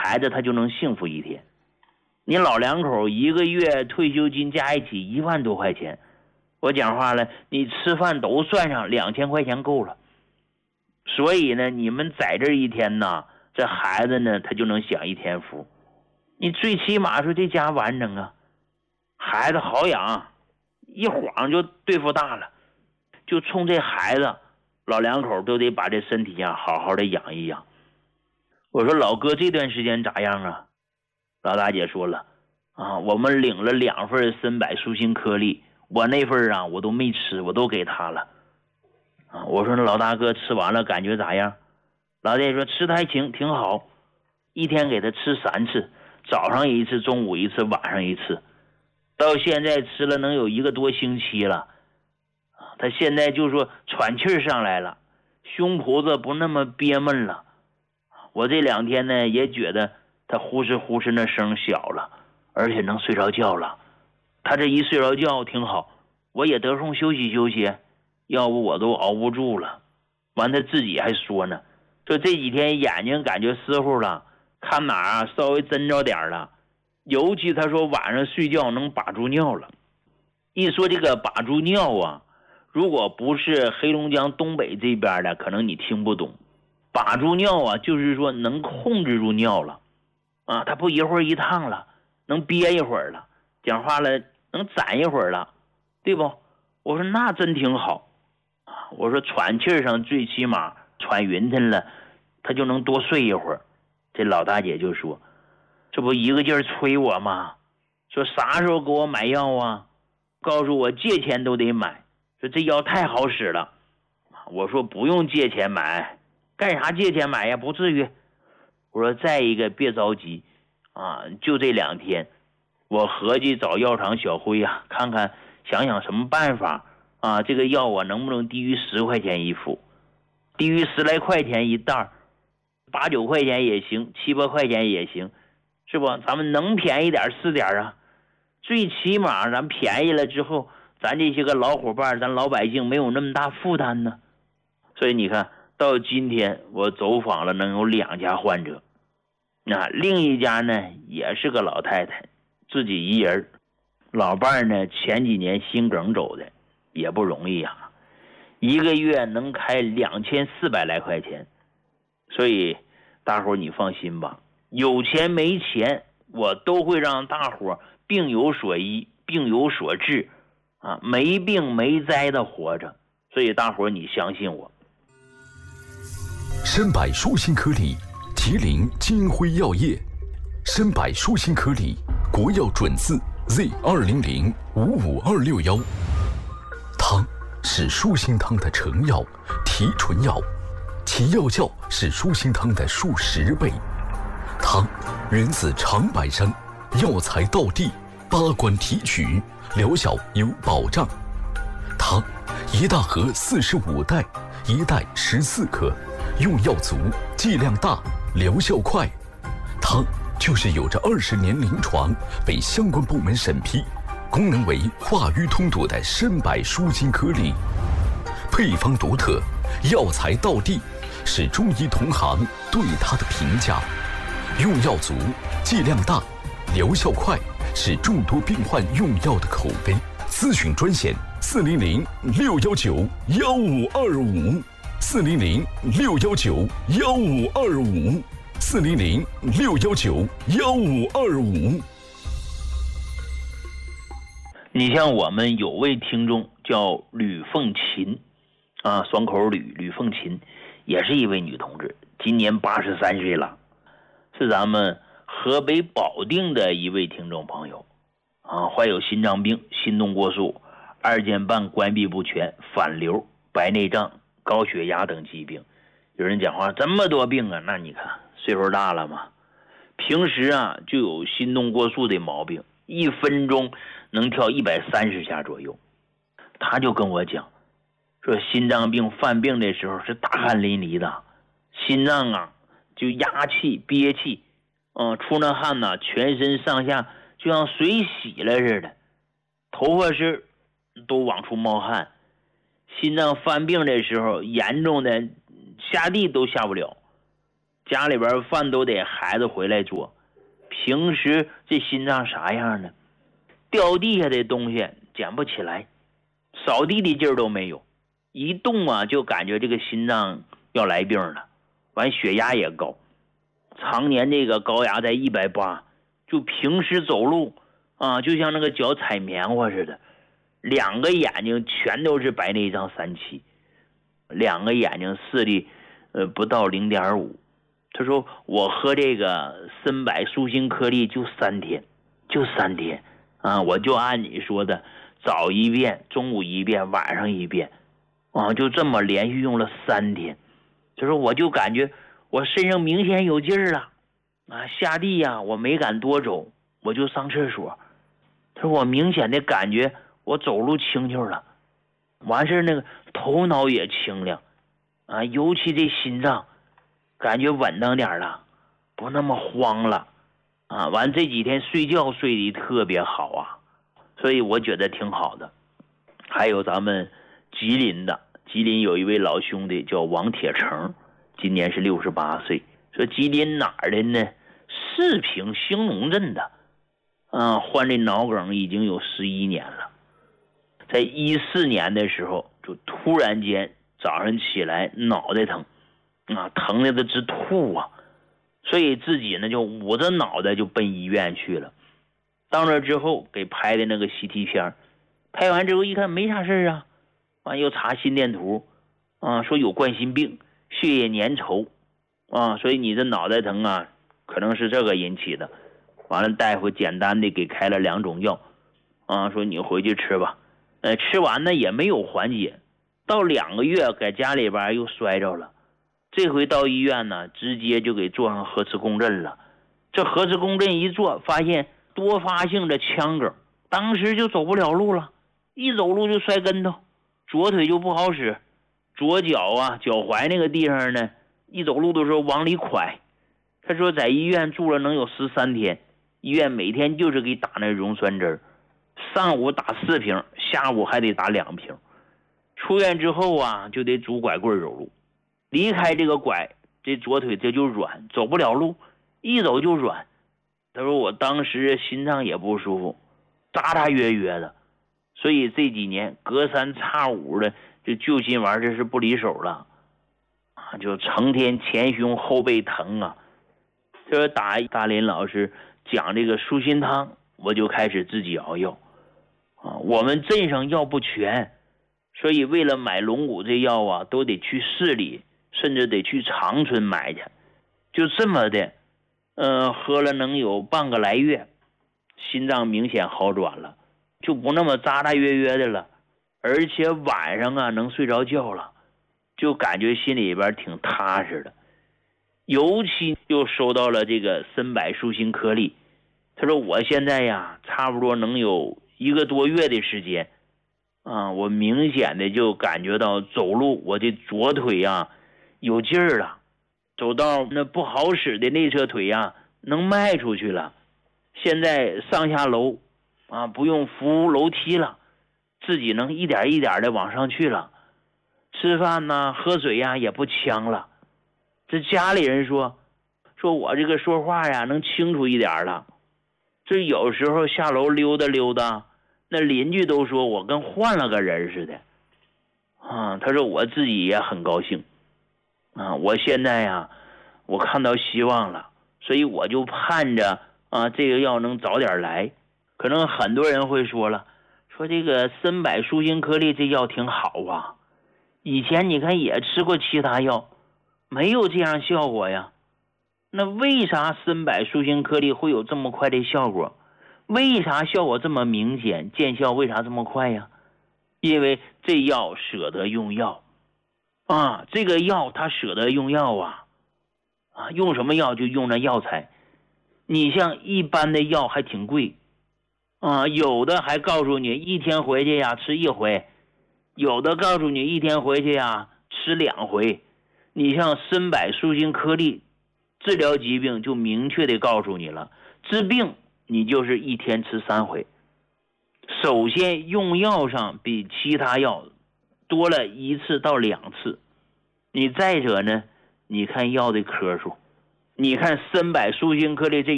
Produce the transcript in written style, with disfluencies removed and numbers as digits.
孩子他就能幸福一天。你老两口一个月退休金加一起1万多块钱，我讲话了，你吃饭都算上2000块钱够了。所以呢，你们在这一天呢，这孩子呢他就能享一天福。你最起码说这家完整啊，孩子好养，一晃就对付大了。就冲这孩子，老两口都得把这身体呀好好的养一养。我说老哥这段时间咋样啊？老大姐说了啊，我们领了2份参柏舒心颗粒，我那份啊我都没吃，我都给他了啊。我说老大哥吃完了感觉咋样？老大姐说吃的还行，挺好，一天给他吃3次，早上1次，中午1次，晚上1次，到现在吃了能有1个多星期了。他现在就说喘气上来了，胸脯子不那么憋闷了。我这2天呢也觉得他呼哧呼哧那声小了，而且能睡着觉了。他这一睡着觉挺好，我也得空休息休息，要不我都熬不住了。完他自己还说呢，说这几天眼睛感觉湿乎了，看哪啊稍微真着点了，尤其他说晚上睡觉能把住尿了。一说这个把住尿啊，如果不是黑龙江东北这边的，可能你听不懂。把住尿啊，就是说能控制住尿了啊，他不一会儿一趟了，能憋一会儿了，讲话了能攒一会儿了，对不？我说那真挺好啊。我说喘气上最起码喘匀腾了，他就能多睡一会儿。这老大姐就说，这不一个劲儿催我吗？说啥时候给我买药啊？告诉我借钱都得买，说这药太好使了。我说不用借钱买，干啥借钱买呀？不至于。我说再一个别着急啊，就这2天，我合计找药厂小辉啊，看看想想什么办法啊，这个药啊能不能低于10块钱一副，低于10来块钱一袋，8、9块钱也行，7、8块钱也行，是不？咱们能便宜点是点啊。最起码咱便宜了之后，咱这些个老伙伴，咱老百姓没有那么大负担呢。所以你看到今天我走访了能有2家患者，那另一家呢也是个老太太，自己一人，老伴呢前几年心梗走的，也不容易啊，一个月能开2400来块钱。所以大伙你放心吧，有钱没钱我都会让大伙病有所医，病有所治啊，没病没灾的活着。所以大伙你相信我。 参柏舒心颗粒，吉林金辉药业。参柏舒心颗粒，国药准字 Z200-55261。汤是舒心汤的成药、提纯药，其药效是舒心汤的数10倍。汤源自长白山，药材到地，8关提取，疗效有保障。汤1大盒45袋，1袋14克，用药足，剂量大，疗效快。汤就是有着20年临床，被相关部门审批，功能为化瘀通堵的参柏舒心颗粒。配方独特，药材到地，是中医同行对它的评价。用药足，剂量大，疗效快，是众多病患用药的口碑。咨询专线400-619-1525。400-619-1525。400-619-1525。 你像我们有位听众叫吕凤琴啊，双口吕凤琴，也是一位女同志，今年83岁了，是咱们河北保定的一位听众朋友啊，患有心脏病、心动过速、2间半关闭不全、反流、白内障、高血压等疾病。有人讲话这么多病啊，那你看岁数大了嘛，平时啊就有心动过速的毛病，1分钟能跳130下左右。他就跟我讲说，心脏病犯病的时候是大汗淋漓的，心脏啊就压气憋气，出那汗呢，全身上下就像水洗了似的，头发丝都往出冒汗。心脏犯病的时候，严重的下地都下不了， 家里边饭都得孩子回来做。平时这心脏啥样呢？掉地下的东西捡不起来，扫地的劲儿都没有，一动啊就感觉这个心脏要来病了。完血压也高，常年这个高压在180，就平时走路啊，就像那个脚踩棉花似的，两个眼睛全都是白内障3期，两个眼睛视力不到0.5。他说我喝这个参柏舒心颗粒就3天，就3天啊，我就按你说的早一遍，中午一遍，晚上一遍啊，就这么连续用了3天。他说我就感觉我身上明显有劲儿了啊，下地呀我没敢多走，我就上厕所。他说我明显的感觉我走路轻巧了，完事那个头脑也清亮啊，尤其这心脏感觉稳当点了，不那么慌了啊。完这几天睡觉睡得特别好啊，所以我觉得挺好的。还有咱们吉林有一位老兄弟叫王铁成，今年是68岁，说吉林哪儿的呢？四平兴隆镇的患这脑梗已经有11年了。在14年的时候就突然间早上起来脑袋疼啊，疼的都直吐啊，所以自己呢就捂着脑袋就奔医院去了。到那之后给拍的那个 CT 片，拍完之后一看没啥事啊，完又查心电图啊，说有冠心病，血液粘稠啊，所以你这脑袋疼啊可能是这个引起的。完了大夫简单的给开了2种药啊，说你回去吃吧。吃完呢也没有缓解，到2个月在家里边又摔着了，这回到医院呢直接就给做上核磁共振了。这核磁共振一做，发现多发性的腔梗，当时就走不了路了，一走路就摔跟头，左腿就不好使，左脚啊脚踝那个地方呢一走路的时候往里拐。他说在医院住了能有13天，医院每天就是给打那溶栓针，上午打4瓶，下午还得打2瓶。出院之后啊就得拄拐棍走路，离开这个拐，这左腿这就软，走不了路，一走就软。他说我当时心脏也不舒服，扎扎约约的，所以这几年隔3差5的就救心丸这是不离手了啊，就成天前胸后背疼啊。他说打大林老师讲这个舒心汤，我就开始自己熬药啊。我们镇上药不全，所以为了买龙骨这药啊都得去市里，甚至得去长春买去。就这么的喝了能有半个来月，心脏明显好转了，就不那么扎扎约约的了，而且晚上啊能睡着觉了，就感觉心里边挺踏实的。尤其又收到了这个参柏舒心颗粒，他说我现在呀差不多能有1个多月的时间啊，我明显的就感觉到走路我的左腿呀有劲儿了，走到那不好使的内侧腿呀能迈出去了，现在上下楼啊不用扶楼梯了，自己能一点一点的往上去了，吃饭呢喝水呀也不呛了。这家里人说我这个说话呀能清楚一点了，这有时候下楼溜达溜达，那邻居都说我跟换了个人似的啊。他说我自己也很高兴啊，我现在呀我看到希望了，所以我就盼着啊这个药能早点来。可能很多人会说了，说这个参柏舒心颗粒这药挺好啊，以前你看也吃过其他药没有这样效果呀，那为啥参柏舒心颗粒会有这么快的效果？为啥效果这么明显，见效为啥这么快呀？因为这药舍得用药啊，这个药它舍得用药啊，用什么药就用那药材。你像一般的药还挺贵啊，有的还告诉你1天回去呀吃1回，有的告诉你1天回去呀吃2回。你像参柏舒心颗粒治疗疾病就明确的告诉你了，治病你就是1天吃3回。首先用药上比其他药多了1次到2次，你再者呢，你看药的颗数你看参柏舒心颗粒这